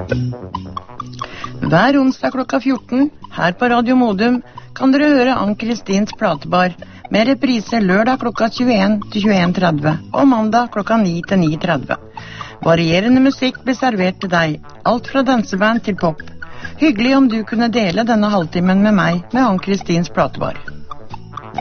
Hver onsdag klokka 14, her på Radio Modum, kan dere høre Ann-Kristins platebar, med reprise lørdag klokka 21 til 21.30, og mandag klokka 9 til 9.30. Varierende musikk blir servert til deg, alt fra danseband til pop. Hyggelig om du kunne dele denne halvtimen med meg med Ann-Kristins platebar.